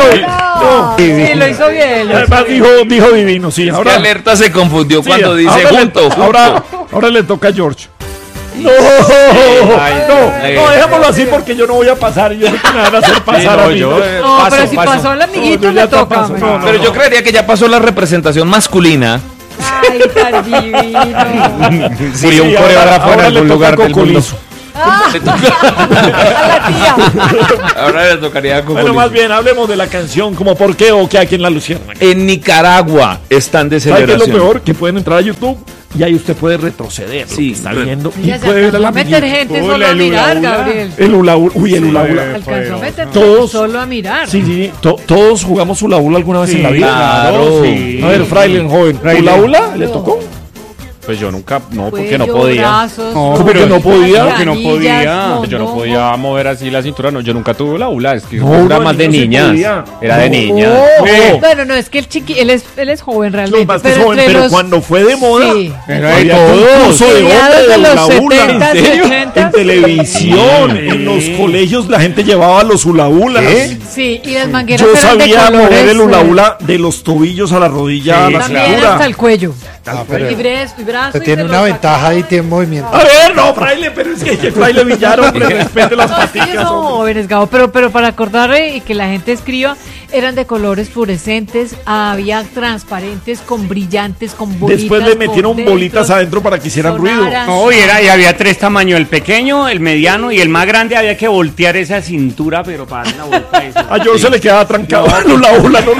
Sí, lo hizo bien. Además dijo divino, sí. Ahora Alerta se confundió cuando dice junto. Ahora le toca a George. No, dejémoslo así porque yo no voy a pasar. Yo sé que me van a hacer pasar a mí. No, pero si pasó el amiguito, me toca. Pero yo creería que ya pasó la representación masculina. Ay, tan divino. Sería un coreógrafo en algún lugar del mundo. A la tía. Ahora le tocaría a Cuculizo. Bueno, más bien, hablemos de la canción, como por qué o qué aquí en la Luciérnaga. En Nicaragua están de ¿Sabe qué es celebración. lo peor? Que pueden entrar a YouTube y ahí usted puede retroceder. Sí, está viendo. Y Ya se puede ver a alcanzó la a meter gente solo a mirar, Gabriel. El hula hula. Uy, el hula hula. Alcanzó a meter Todos- solo a mirar. Sí, todos jugamos hula hula alguna vez en la vida. claro. Sí. A ver, Frailen, joven. ¿Hula hula? ¿Le tocó? Pues yo nunca, no, porque Cuello, no podía. brazos, ¿Cómo que no podía? Porque no podía. planillas, Yo no podía mover así la cintura. No, yo nunca tuve la hula. Es que No, era no, más de niño, sí niñas. podía. Era de No. niñas. Oh. Bueno, no, es que él es joven Lo realmente. más que es joven, entre pero los- cuando fue de moda, Sí. Era de había todos. concurso de Mediados hombre de de los hula hula. 70s, ¿En serio? 80s. En televisión, en los colegios la gente llevaba los hula hulas. Sí, y las mangueras Yo eran de sabía colores, mover el hula hula de los tobillos a la rodilla a la también cintura. hasta el cuello. pero Y brazo, usted tiene una ventaja ahí, tiene movimiento. A ver, no, Fraile, pero es que Fraile Villar, hombre, respete las No, es que ellos paticas, son hombre. jóvenes, Gabo, pero para acordar y que la gente escriba, eran de colores fluorescentes, había transparentes, con brillantes, con bolitas. Después le metieron por bolitas dentro, adentro para que hicieran ruido. sonaran. No, y había tres tamaños, el pequeño, el mediano y el más grande. Había que voltear esa cintura, pero para dar una vuelta a eso. A George se le quedaba trancado el hula hula. No le...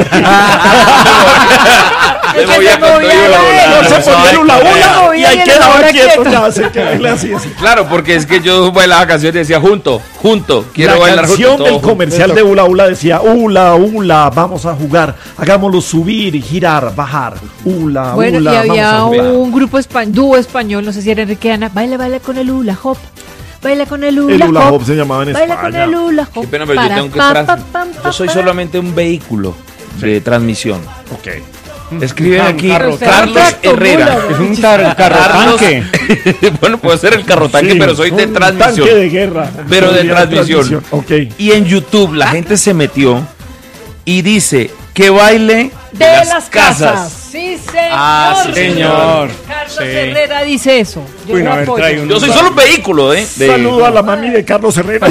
Le Es que movía se con todo y movía hula la hula. de- No se ponía el hula hula y y ahí el quedaba hula quieto. quieto. Ya se quedaba así. Claro, porque es que yo bailaba canciones y decía junto, quiero La bailar canción junto. del todo junto. comercial de hula hula decía hula hula, vamos a jugar, hagámoslo subir y girar, bajar, hula Bueno, hula, y había vamos a jugar. un grupo dúo español, no sé si era Enrique Ana, baila con el hula hop. Baila con el El hula, hula hop se llamaba en Baila con España. el hula hop. Qué pena, pero yo Para, tengo que pa, pa, pam, Yo soy pa, solamente un vehículo de transmisión. Ok. Escriben aquí carro Carlos tanque, Herrera. Es un carro tanque. Bueno, puedo ser el carro tanque, Sí, pero soy de un transmisión. tanque de guerra. Pero de Sería transmisión. Ok. Y en YouTube la gente se metió y dice que baile de las casas. Sí, señor. Ah, sí, señor. Carlos Sí. Herrera dice eso. Yo Uy, lo no, a ver, apoyo. trae un- Yo soy solo un vehículo, Saludo a la mami de Carlos Herrera.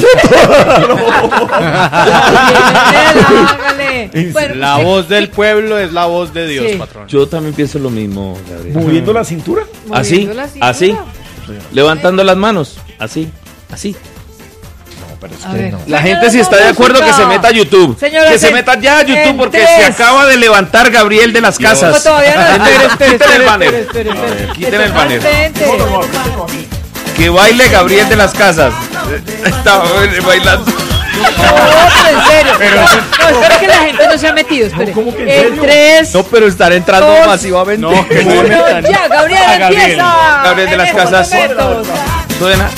Hágale. Bueno, La voz del pueblo es la voz de Dios, Sí. patrón. Yo también pienso lo mismo, Gabriel. Moviendo la cintura. Así, moviendo la cintura. así, levantando las manos, así, así. A ver. La gente si está de acuerdo que se meta a YouTube. Señora, Que se en- meta ya a YouTube en porque tres. se acaba de levantar Gabriel de las No, Casas. todavía no. Quiten el banner. Quiten el banner. Que baile Gabriel de las Casas. Está bailando. No, pero en serio. No, espera que la gente no se ha metido. Espere. ¿cómo que en En serio? 3. No, pero estar entrando Dos. masivamente. No, que no me metan. Ya, Gabriel A Gabriel. empieza. Gabriel de en las estos Casas. momentos. Suena.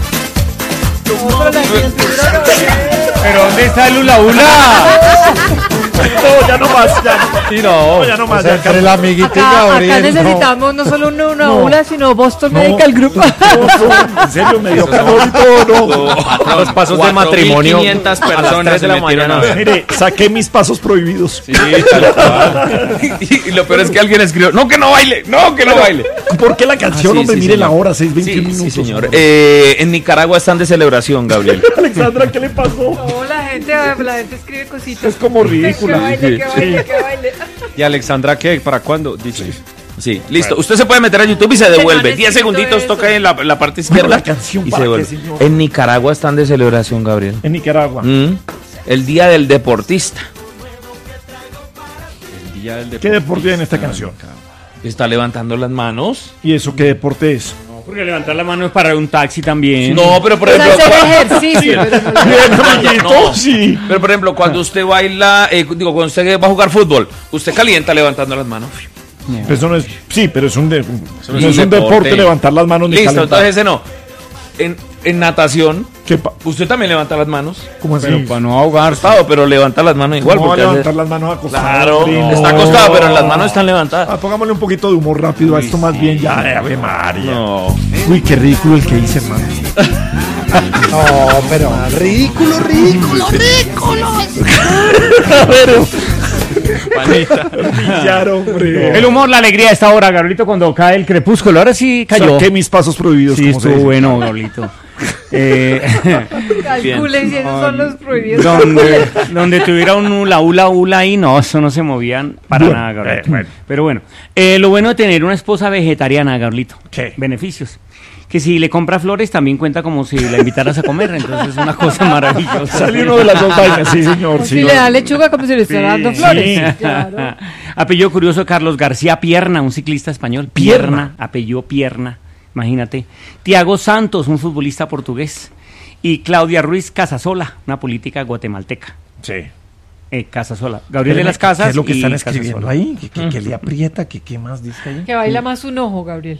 Pero ¿dónde está el hula hula? No, ya no más. Ya, Sí, no. ya no más. O sea, Ya, entre el amiguito y Acá Gabriel. necesitamos no solo una ULA, sino Boston Medical Group. en serio, me dio calor y todo. No. Los pasos de matrimonio 4.500 a las personas 3 de la se metieron mañana. a ver. Mire, saqué mis pasos prohibidos. Sí, tal cual. Y lo peor es que alguien escribió, no que no baile, no que no baile. ¿Por qué la canción? sí, Hombre, sí, mire señor. la hora, 6:21 Sí, minutos. sí, señor. En Nicaragua están de celebración, Gabriel. Alexandra, ¿qué le pasó? No, la gente escribe cositas. Es como ridícula. Que baile. ¿Y Alexandra qué? ¿Para cuándo? Dice. Sí, listo. Usted se puede meter a YouTube y se devuelve. 10 necesito segunditos, eso. toca en la parte izquierda. la canción, y ¿para se qué, devuelve. señor? En Nicaragua están de celebración, Gabriel. En Nicaragua. El Día del Deportista. El día del ¿Qué deporte hay en esta canción? Está levantando las manos. ¿Y eso qué deporte es? No, porque levantar la mano es para un taxi también. No, pero por Es ejemplo. hacer ejercicio. pero no- Bien, amiguito, No. sí. Pero por ejemplo, cuando usted baila, cuando usted va a jugar fútbol, usted calienta levantando las manos. Eso no es, sí, pero es un, no no es un deporte levantar las manos ni Listo, calentar. entonces ese no. En natación, ¿Qué usted también levanta las manos. ¿Cómo así? Pero para no ahogarse. Acostado, pero levanta las manos igual. No va a porque levantar hace- las manos acostadas. Claro, primo. está acostado, pero las manos están levantadas. Ah, pongámosle un poquito de humor rápido a esto más bien ya. Ave María. No. Uy, qué ridículo el que hice, hermano. No, pero ridículo. Panita. Pillar, hombre. El humor, la alegría a esta hora, Gabrielito, cuando cae el crepúsculo. Ahora sí cayó. Saqué mis pasos prohibidos. Sí, como se estuvo dice. bueno, Gabrielito. Calculen si esos son los prohibidos. donde tuviera un hula ahí, no, eso no se movían para nada, Gabrielito. Pero bueno, lo bueno de tener una esposa vegetariana, Gabrielito. ¿Qué? Beneficios. Que si le compra flores también cuenta como si la invitaras a comer, entonces es una cosa maravillosa. Salió uno de las dos vainas, sí, señor. Si le da lechuga como si le estuviera dando flores. sí. Claro. Apellido curioso, Carlos García Pierna, un ciclista español. Pierna. Apellido Pierna, imagínate. Tiago Santos, un futbolista portugués. Y Claudia Ruiz Casasola, una política guatemalteca. Sí. Casasola. Gabriel de las Casas. ¿Qué es lo que y están escribiendo Casasola. ahí? ¿Qué le aprieta? ¿Qué más dice ahí? Que baila más un ojo, Gabriel.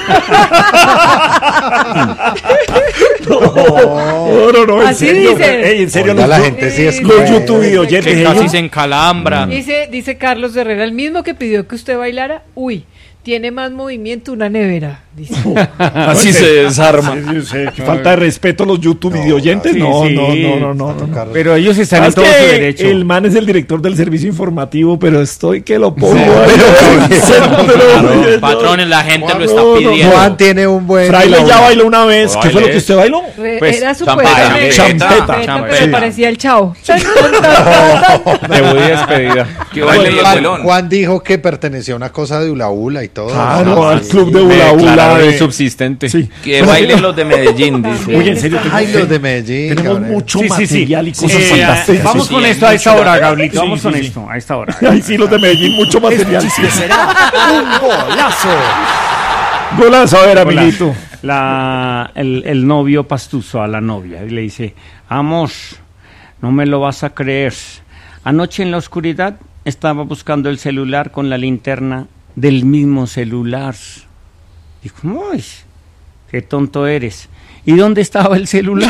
No, en Así serio. dice. Ey, en serio, Oiga, los, la gente sí es los cruel. YouTube oyentes. Que ellos- casi se encalambra. Dice Carlos Herrera, el mismo que pidió que usted bailara. Uy, tiene más movimiento una nevera. Dice. Así se desarma. Qué falta de respeto a los YouTube oyentes. sí, No. Carlos. Pero ellos están en ¿Sabes todo su que derecho. el man es el director del servicio informativo, pero estoy que lo pongo. Claro, patrones, la gente lo está pidiendo. Juan tiene un buen... Fraile ya bailó una vez. ¿Qué fue lo que usted bailó? Pues, Era champeta, supuestamente champeta. pero parecía el chavo. Debut y despedida. Que baile el pelón. Juan dijo que pertenecía a una cosa de hula hula y todo. Claro, al Sí. club de Hula Hula. Declararon insubsistente. Sí. Que bailen los de Medellín, dice. Oye, en serio, Ay, los de Medellín. tenemos Gabriel. mucho Sí. material y cosas Eh, fantásticas. vamos con sí, esto a esta mucho hora, material. Gabrielito. Vamos Sí, con sí, esto a esta hora. Ay, sí, los de Medellín, mucho material. Un golazo. Golazo, a ver, Hola. amiguito. El novio pastuso a la novia y le dice: amor, no me lo vas a creer. Anoche en la oscuridad estaba buscando el celular con la linterna del mismo celular. Dijo: uy, qué tonto eres. ¿Y dónde estaba el celular?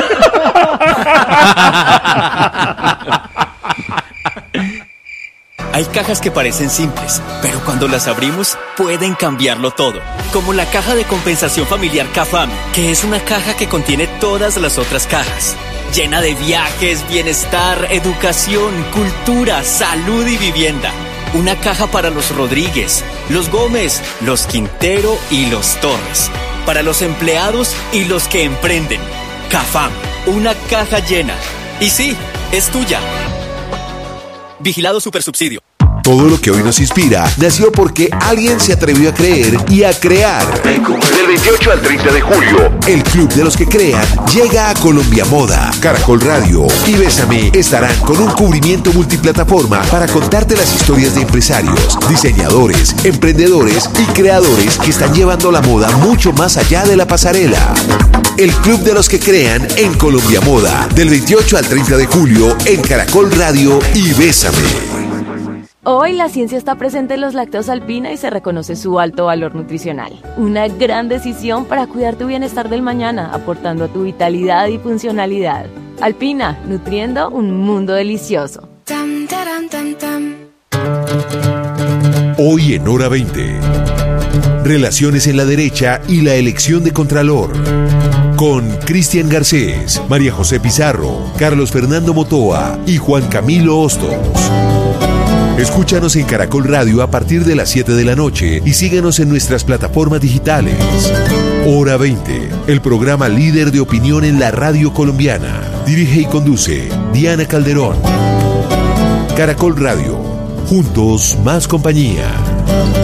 Hay cajas que parecen simples, pero cuando las abrimos pueden cambiarlo todo. Como la caja de compensación familiar CAFAM, que es una caja que contiene todas las otras cajas. Llena de viajes, bienestar, educación, cultura, salud y vivienda. Una caja para los Rodríguez, los Gómez, los Quintero y los Torres. Para los empleados y los que emprenden. CAFAM, una caja llena. Y sí, es tuya. Vigilado Supersubsidio. Todo lo que hoy nos inspira nació porque alguien se atrevió a creer y a crear. Del 28 al 30 de julio, el Club de los que Crean llega a Colombia Moda. Caracol Radio y Bésame estarán con un cubrimiento multiplataforma para contarte las historias de empresarios, diseñadores, emprendedores y creadores que están llevando la moda mucho más allá de la pasarela. El Club de los que Crean en Colombia Moda, del 28 al 30 de julio en Caracol Radio y Bésame. Hoy la ciencia está presente en los lácteos Alpina y se reconoce su alto valor nutricional. Una gran decisión para cuidar tu bienestar del mañana, aportando a tu vitalidad y funcionalidad. Alpina, nutriendo un mundo delicioso. Hoy en Hora 20. Relaciones en la derecha y la elección de Contralor. Con Cristian Garcés, María José Pizarro, Carlos Fernando Motoa y Juan Camilo Hostos. Escúchanos en Caracol Radio a partir de las 7 de la noche y síguenos en nuestras plataformas digitales. Hora 20, el programa líder de opinión en la radio colombiana. Dirige y conduce Diana Calderón. Caracol Radio, juntos más compañía.